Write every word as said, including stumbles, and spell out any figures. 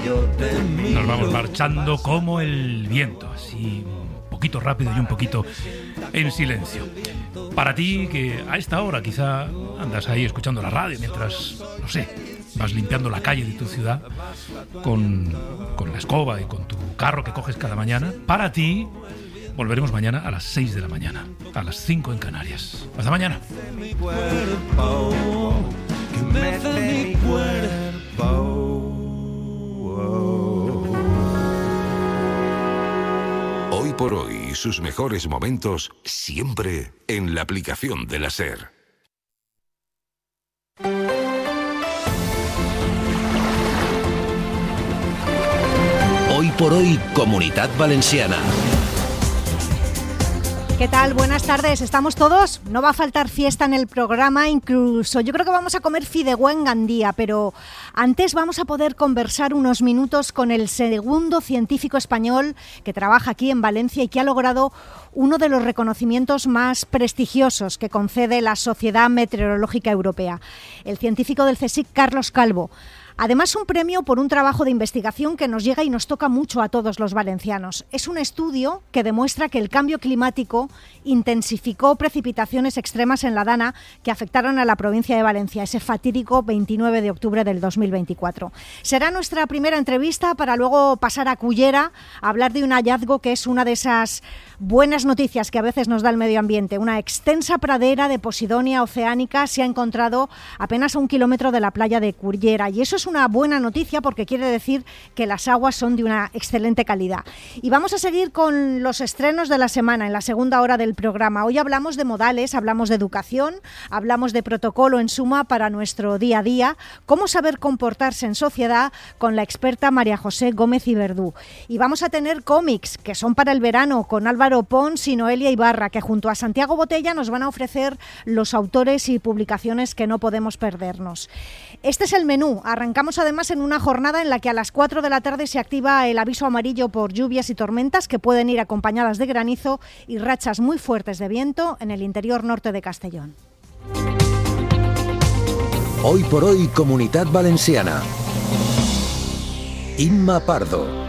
Nos vamos marchando como el viento, así un poquito rápido y un poquito en silencio. Para ti que a esta hora quizá andas ahí escuchando la radio mientras, no sé, vas limpiando la calle de tu ciudad con, con la escoba y con tu carro que coges cada mañana, para ti volveremos mañana a las seis de la mañana, a las cinco en Canarias. Hasta mañana. Hoy por hoy, sus mejores momentos siempre en la aplicación de la SER. Hoy por hoy, Comunitat Valenciana. ¿Qué tal? Buenas tardes. ¿Estamos todos? No va a faltar fiesta en el programa, incluso yo creo que vamos a comer fideuá en Gandía, pero antes vamos a poder conversar unos minutos con el segundo científico español que trabaja aquí en Valencia y que ha logrado uno de los reconocimientos más prestigiosos que concede la Sociedad Meteorológica Europea, el científico del CSIC, Carlos Calvo. Además, un premio por un trabajo de investigación que nos llega y nos toca mucho a todos los valencianos. Es un estudio que demuestra que el cambio climático intensificó precipitaciones extremas en la Dana que afectaron a la provincia de Valencia, ese fatídico veintinueve de octubre del dos mil veinticuatro. Será nuestra primera entrevista para luego pasar a Cullera a hablar de un hallazgo que es una de esas buenas noticias que a veces nos da el medio ambiente. Una extensa pradera de Posidonia oceánica se ha encontrado apenas a un kilómetro de la playa de Cullera, y eso es una buena noticia porque quiere decir que las aguas son de una excelente calidad. Y vamos a seguir con los estrenos de la semana en la segunda hora del programa. Hoy hablamos de modales, hablamos de educación, hablamos de protocolo en suma para nuestro día a día, cómo saber comportarse en sociedad con la experta María José Gómez y Verdú. Y vamos a tener cómics que son para el verano con Álvaro Pons y Noelia Ibarra, que junto a Santiago Botella nos van a ofrecer los autores y publicaciones que no podemos perdernos. Este es el menú. Arrancamos además en una jornada en la que a las cuatro de la tarde se activa el aviso amarillo por lluvias y tormentas que pueden ir acompañadas de granizo y rachas muy fuertes de viento en el interior norte de Castellón. Hoy por hoy, Comunitat Valenciana. Inma Pardo.